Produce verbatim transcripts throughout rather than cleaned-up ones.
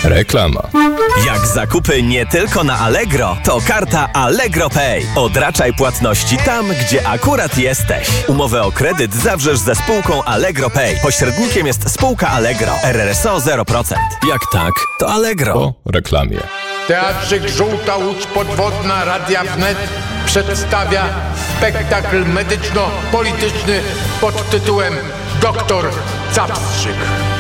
Reklama. Jak zakupy nie tylko na Allegro, to karta Allegro Pay. Odraczaj płatności tam, gdzie akurat jesteś. Umowę o kredyt zawrzesz ze spółką Allegro Pay. Pośrednikiem jest spółka Allegro. R R S O zero procent. Jak tak, to Allegro. Po reklamie. Teatrzyk Żółta Łódź Podwodna Radia Wnet przedstawia spektakl medyczno-polityczny pod tytułem Doktor Capstrzyk.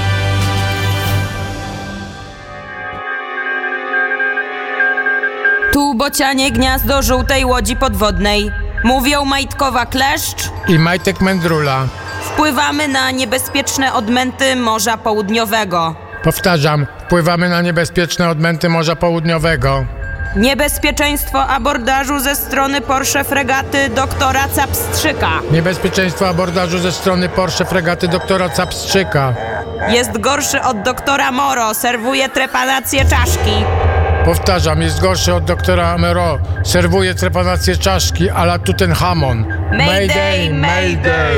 Tu bocianie gniazdo żółtej łodzi podwodnej. Mówią Majtkowa Kleszcz I Majtek Mędrula. Wpływamy na niebezpieczne odmęty Morza Południowego. Powtarzam, wpływamy na niebezpieczne odmęty Morza Południowego. Niebezpieczeństwo abordażu ze strony Porsche fregaty doktora Capstrzyka. Niebezpieczeństwo abordażu ze strony Porsche fregaty doktora Capstrzyka. Jest gorszy od doktora Moro, serwuje trepanację czaszki. Powtarzam, jest gorszy od doktora Mero. Serwuje trepanację czaszki a la Tutenhamon. Mayday, mayday!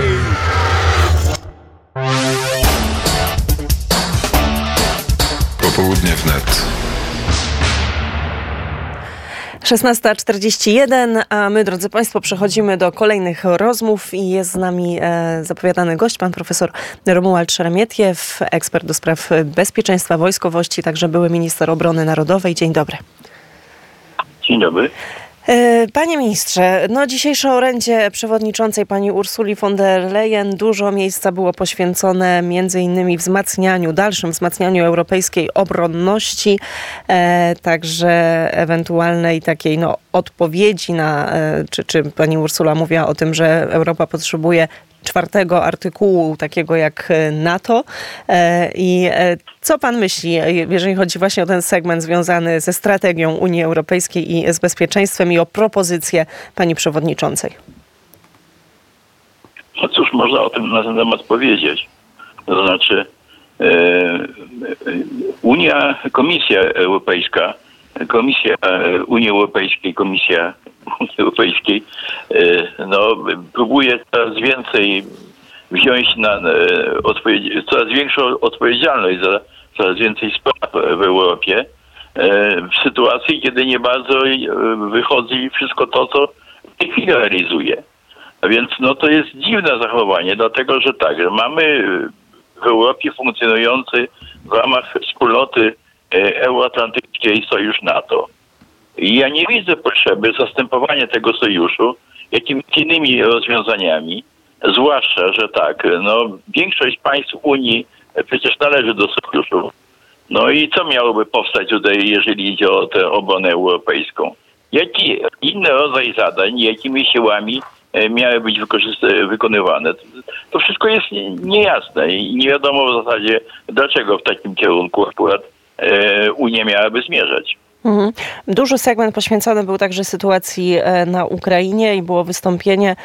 Popołudnie wnet. szesnasta czterdzieści jeden, a my, drodzy Państwo, przechodzimy do kolejnych rozmów i jest z nami e, zapowiadany gość, pan profesor Romuald Szeremietjew, ekspert do spraw bezpieczeństwa, wojskowości, także były minister obrony narodowej. Dzień dobry. Dzień dobry. Panie ministrze, no dzisiejsze orędzie przewodniczącej pani Ursuli von der Leyen dużo miejsca było poświęcone między innymi wzmacnianiu, dalszym wzmacnianiu europejskiej obronności, e, także ewentualnej takiej no, odpowiedzi na, e, czy, czy pani Ursula mówiła o tym, że Europa potrzebuje czwartego artykułu, takiego jak NATO. I co pan myśli, jeżeli chodzi właśnie o ten segment związany ze strategią Unii Europejskiej i z bezpieczeństwem i o propozycję pani przewodniczącej? No cóż można o tym na ten temat powiedzieć? To znaczy e, Unia, Komisja Europejska, Komisja Unii Europejskiej, Komisja Unii Europejskiej no, próbuje coraz więcej wziąć na odpowiedź, coraz większą odpowiedzialność za coraz więcej spraw w Europie w sytuacji, kiedy nie bardzo wychodzi wszystko to, co w tej chwili realizuje. A więc no, to jest dziwne zachowanie, dlatego że tak, że mamy w Europie funkcjonujący w ramach wspólnoty euroatlantyckiej sojusz NATO. I ja nie widzę potrzeby zastępowania tego sojuszu jakimiś innymi rozwiązaniami, zwłaszcza, że tak, no większość państw Unii przecież należy do sojuszu. No i co miałoby powstać tutaj, jeżeli idzie o tę obronę europejską? Jaki inny rodzaj zadań, jakimi siłami miały być wykonywane? To wszystko jest niejasne i nie wiadomo w zasadzie, dlaczego w takim kierunku akurat Unia miałaby zmierzać. Mhm. Duży segment poświęcony był także sytuacji na Ukrainie i było wystąpienie,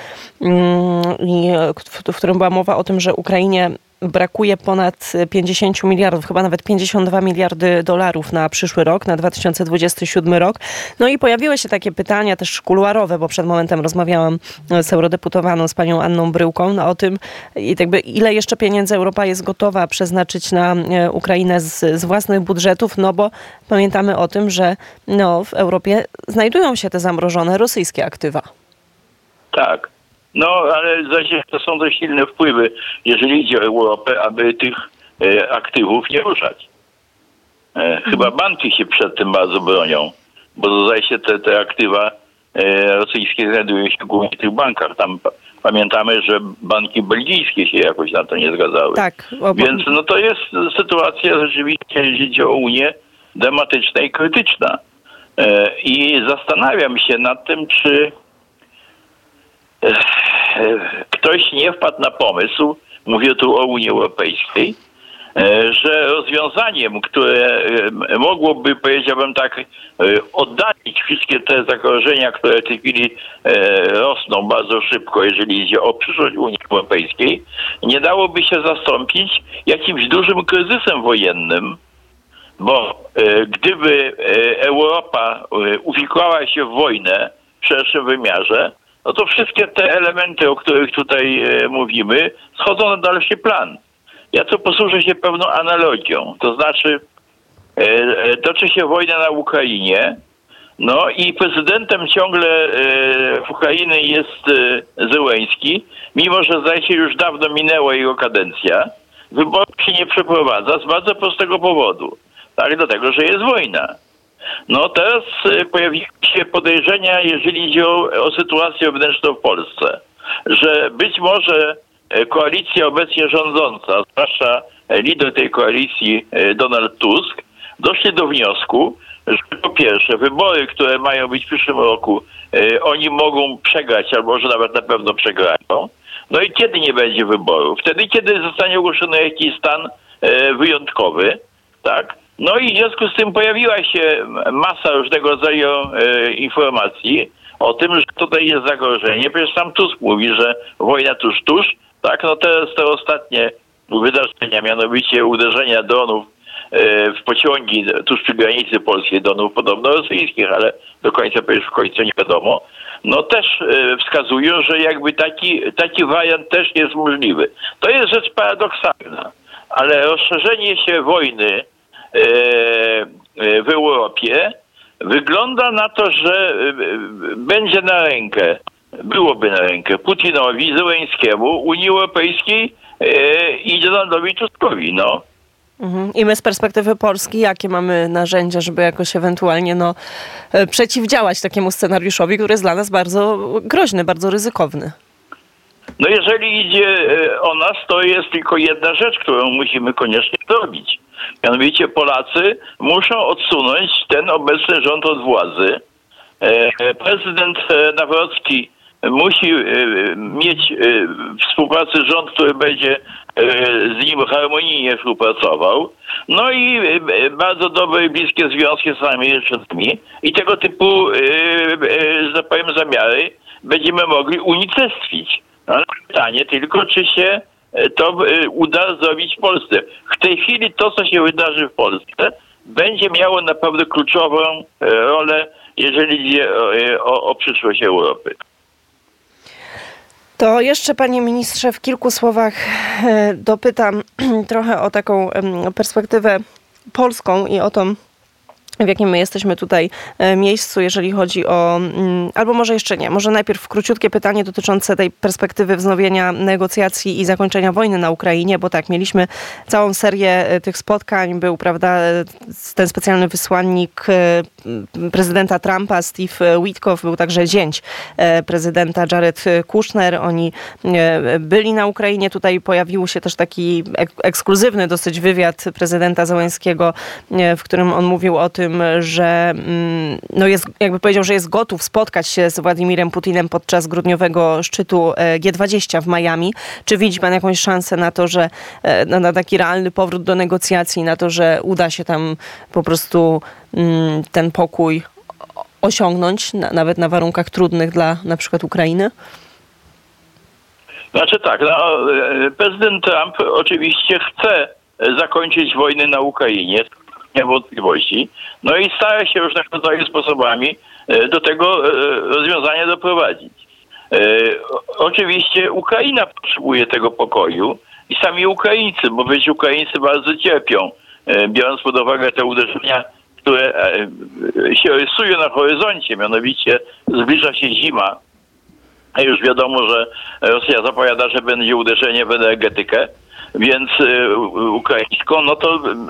w którym była mowa o tym, że Ukrainie brakuje ponad pięćdziesiąt miliardów, chyba nawet pięćdziesiąt dwa miliardy dolarów na przyszły rok, na dwa tysiące dwudziesty siódmy rok. No i pojawiły się takie pytania też kuluarowe, bo przed momentem rozmawiałam z eurodeputowaną, z panią Anną Bryłką, no o tym, jakby ile jeszcze pieniędzy Europa jest gotowa przeznaczyć na Ukrainę z, z własnych budżetów, no bo pamiętamy o tym, że no, w Europie znajdują się te zamrożone rosyjskie aktywa. Tak. No, ale zaś to są dość silne wpływy, jeżeli idzie o Europę, aby tych e, aktywów nie ruszać. E, chyba banki się przed tym bardzo bronią, bo zdaje się te, te aktywa e, rosyjskie znajdują się głównie w tych bankach. Tam pa, pamiętamy, że banki belgijskie się jakoś na to nie zgadzały. Tak. Obo... Więc no to jest sytuacja rzeczywiście, jeżeli idzie o Unię, dramatyczna i krytyczna. E, I zastanawiam się nad tym, czy ktoś nie wpadł na pomysł, mówię tu o Unii Europejskiej, że rozwiązaniem, które mogłoby, powiedziałbym tak, oddalić wszystkie te zagrożenia, które w tej chwili rosną bardzo szybko, jeżeli idzie o przyszłość Unii Europejskiej, nie dałoby się zastąpić jakimś dużym kryzysem wojennym, bo gdyby Europa uwikłała się w wojnę w szerszym wymiarze, no to wszystkie te elementy, o których tutaj e, mówimy, schodzą na dalszy plan. Ja tu posłużę się pewną analogią. To znaczy, E, toczy się wojna na Ukrainie. No i prezydentem ciągle e, Ukrainy jest e, Zełenski, mimo że zdaje się już dawno minęła jego kadencja. Wyborów się nie przeprowadza z bardzo prostego powodu. Tak, dlatego, że jest wojna. No teraz e, pojawiły się podejrzenia, jeżeli idzie o, o sytuację wewnętrzną w Polsce, że być może e, koalicja obecnie rządząca, zwłaszcza e, lider tej koalicji e, Donald Tusk, doszli do wniosku, że po pierwsze wybory, które mają być w przyszłym roku, e, oni mogą przegrać, albo że nawet na pewno przegrają. No i kiedy nie będzie wyborów? Wtedy, kiedy zostanie ogłoszony jakiś stan e, wyjątkowy, tak? No i w związku z tym pojawiła się masa różnego rodzaju e, informacji o tym, że tutaj jest zagrożenie. Przecież sam Tusk mówi, że wojna tuż, tuż, tak? No teraz te ostatnie wydarzenia, mianowicie uderzenia dronów w pociągi tuż przy granicy polskiej, dronów podobno rosyjskich, ale do końca w końcu nie wiadomo, no też wskazują, że jakby taki, taki wariant też jest możliwy. To jest rzecz paradoksalna, ale rozszerzenie się wojny w Europie wygląda na to, że będzie na rękę, byłoby na rękę Putinowi, Zełenskiemu, Unii Europejskiej i Donaldowi Tuskowi, no. Mhm. I my z perspektywy Polski, jakie mamy narzędzia, żeby jakoś ewentualnie no, przeciwdziałać takiemu scenariuszowi, który jest dla nas bardzo groźny, bardzo ryzykowny? No jeżeli idzie o nas, to jest tylko jedna rzecz, którą musimy koniecznie zrobić. Mianowicie Polacy muszą odsunąć ten obecny rząd od władzy. Prezydent Nawrocki musi mieć w współpracy rząd, który będzie z nim harmonijnie współpracował. No i bardzo dobre i bliskie związki z Stanami Zjednoczonymi. I tego typu, że tak powiem, zamiary będziemy mogli unicestwić. No, ale pytanie tylko, czy się to uda zrobić w Polsce. W tej chwili to, co się wydarzy w Polsce, będzie miało naprawdę kluczową rolę, jeżeli idzie o, o, o przyszłość Europy. To jeszcze, panie ministrze, w kilku słowach dopytam trochę o taką perspektywę polską i o to, w jakim my jesteśmy tutaj miejscu, jeżeli chodzi o... Albo może jeszcze nie. Może najpierw króciutkie pytanie dotyczące tej perspektywy wznowienia negocjacji i zakończenia wojny na Ukrainie, bo tak, mieliśmy całą serię tych spotkań. Był, prawda, ten specjalny wysłannik prezydenta Trumpa, Steve Witkoff, był także zięć prezydenta Jared Kushner. Oni byli na Ukrainie. Tutaj pojawił się też taki ek- ekskluzywny dosyć wywiad prezydenta Zełenskiego, w którym on mówił o tym, że no jest, jakby powiedział, że jest gotów spotkać się z Władimirem Putinem podczas grudniowego szczytu G dwadzieścia w Miami. Czy widzi pan jakąś szansę na to, że na, na taki realny powrót do negocjacji, na to, że uda się tam po prostu mm, ten pokój osiągnąć, na, nawet na warunkach trudnych dla na przykład Ukrainy? Znaczy tak, no, prezydent Trump oczywiście chce zakończyć wojnę na Ukrainie, nie ma wątpliwości, no i stara się różnego rodzaju sposobami do tego rozwiązania doprowadzić. Oczywiście Ukraina potrzebuje tego pokoju i sami Ukraińcy, bo wiecie, Ukraińcy bardzo cierpią, biorąc pod uwagę te uderzenia, które się rysują na horyzoncie, mianowicie zbliża się zima, a już wiadomo, że Rosja zapowiada, że będzie uderzenie w energetykę, więc ukraińską, no to